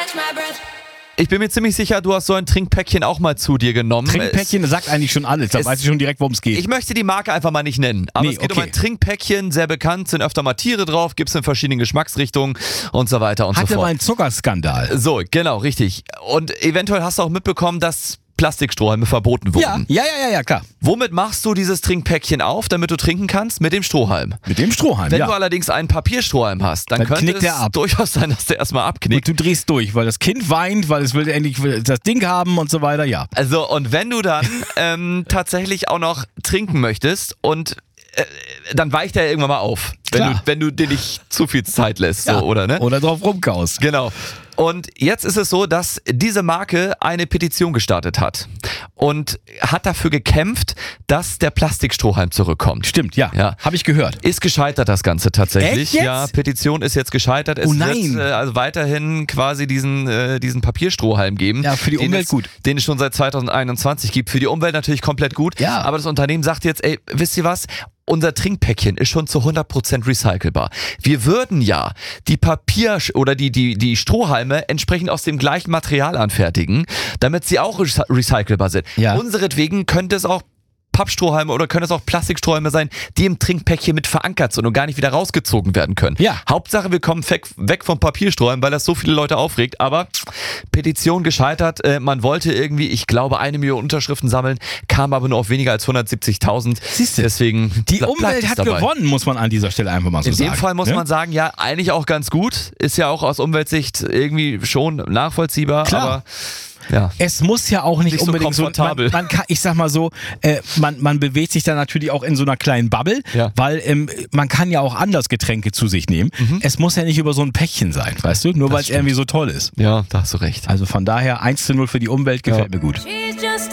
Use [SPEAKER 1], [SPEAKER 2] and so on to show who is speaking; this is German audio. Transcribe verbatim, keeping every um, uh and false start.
[SPEAKER 1] Ich bin mir ziemlich sicher, du hast so ein Trinkpäckchen auch mal zu dir genommen.
[SPEAKER 2] Trinkpäckchen sagt eigentlich schon alles, da
[SPEAKER 1] es,
[SPEAKER 2] weiß ich schon direkt, worum es geht.
[SPEAKER 1] Ich möchte die Marke einfach mal nicht nennen, aber
[SPEAKER 2] nee,
[SPEAKER 1] es geht
[SPEAKER 2] okay.
[SPEAKER 1] um ein Trinkpäckchen, sehr bekannt, sind öfter mal Tiere drauf, gibt es in verschiedenen Geschmacksrichtungen und so weiter und
[SPEAKER 2] Hatte
[SPEAKER 1] so fort.
[SPEAKER 2] mal einen Zuckerskandal.
[SPEAKER 1] So, genau, richtig. Und eventuell hast du auch mitbekommen, dass Plastikstrohhalme verboten wurden.
[SPEAKER 2] Ja, ja, ja, ja, ja, klar.
[SPEAKER 1] Womit machst du dieses Trinkpäckchen auf, damit du trinken kannst? Mit dem Strohhalm.
[SPEAKER 2] Mit dem Strohhalm,
[SPEAKER 1] Wenn
[SPEAKER 2] ja.
[SPEAKER 1] du allerdings einen Papierstrohhalm hast, dann,
[SPEAKER 2] Dann
[SPEAKER 1] könnte
[SPEAKER 2] knickt
[SPEAKER 1] es
[SPEAKER 2] der ab.
[SPEAKER 1] durchaus sein, dass der erstmal abknickt.
[SPEAKER 2] Und du drehst durch, weil das Kind weint, weil es will endlich das Ding haben und so weiter, ja.
[SPEAKER 1] Also, und wenn du dann ähm, tatsächlich auch noch trinken möchtest und äh, dann weicht er irgendwann mal auf, wenn
[SPEAKER 2] Klar.
[SPEAKER 1] du, wenn du dir nicht zu viel Zeit lässt, so,
[SPEAKER 2] ja.
[SPEAKER 1] oder ne?
[SPEAKER 2] Oder drauf rumkaust.
[SPEAKER 1] Genau. Und jetzt ist es so, dass diese Marke eine Petition gestartet hat und hat dafür gekämpft, dass der Plastikstrohhalm zurückkommt.
[SPEAKER 2] Stimmt, ja.
[SPEAKER 1] Ja.
[SPEAKER 2] Habe ich gehört.
[SPEAKER 1] Ist gescheitert das Ganze tatsächlich.
[SPEAKER 2] Echt jetzt?
[SPEAKER 1] Ja, Petition ist jetzt gescheitert. Es
[SPEAKER 2] Oh nein.
[SPEAKER 1] wird äh, also weiterhin quasi diesen, äh, diesen Papierstrohhalm geben.
[SPEAKER 2] Ja, für die
[SPEAKER 1] den
[SPEAKER 2] Umwelt
[SPEAKER 1] es,
[SPEAKER 2] gut.
[SPEAKER 1] Den es schon seit zweitausendeinundzwanzig gibt. Für die Umwelt natürlich komplett gut.
[SPEAKER 2] Ja.
[SPEAKER 1] Aber das Unternehmen sagt jetzt, ey, wisst ihr was? Unser Trinkpäckchen ist schon zu hundert Prozent recycelbar. Wir würden ja die Papier- oder die, die, die Strohhalme entsprechend aus dem gleichen Material anfertigen, damit sie auch recycelbar sind.
[SPEAKER 2] Ja.
[SPEAKER 1] Unseretwegen könnte es auch Pappstrohhalme oder können es auch Plastikstrohhalme sein, die im Trinkpäckchen mit verankert sind und gar nicht wieder rausgezogen werden können.
[SPEAKER 2] Ja.
[SPEAKER 1] Hauptsache, wir kommen weg, weg vom Papierstrohhalm, weil das so viele Leute aufregt. Aber Petition gescheitert. Äh, man wollte irgendwie, ich glaube, eine Million Unterschriften sammeln, kam aber nur auf weniger als hundertsiebzigtausend.
[SPEAKER 2] Siehste,
[SPEAKER 1] Deswegen
[SPEAKER 2] Die
[SPEAKER 1] ble- bleibt
[SPEAKER 2] Umwelt
[SPEAKER 1] es
[SPEAKER 2] hat
[SPEAKER 1] dabei.
[SPEAKER 2] gewonnen, muss man an dieser Stelle einfach mal so
[SPEAKER 1] In
[SPEAKER 2] sagen.
[SPEAKER 1] dem Fall muss
[SPEAKER 2] ne?
[SPEAKER 1] man sagen, ja, eigentlich auch ganz gut. Ist ja auch aus Umweltsicht irgendwie schon nachvollziehbar.
[SPEAKER 2] Klar.
[SPEAKER 1] Aber ja.
[SPEAKER 2] Es muss ja auch nicht,
[SPEAKER 1] Nicht so
[SPEAKER 2] unbedingt so,
[SPEAKER 1] komfortabel.
[SPEAKER 2] man, man kann, ich sag mal so, äh, man, man bewegt sich da natürlich auch in so einer kleinen Bubble,
[SPEAKER 1] Ja.
[SPEAKER 2] weil ähm, man kann ja auch anders Getränke zu sich nehmen. Es muss ja nicht über so ein Päckchen sein, weißt du, nur weil es
[SPEAKER 1] stimmt.
[SPEAKER 2] irgendwie so toll ist.
[SPEAKER 1] Ja, da hast du recht.
[SPEAKER 2] Also von daher eins zu null für die Umwelt gefällt
[SPEAKER 1] Ja.
[SPEAKER 2] mir gut.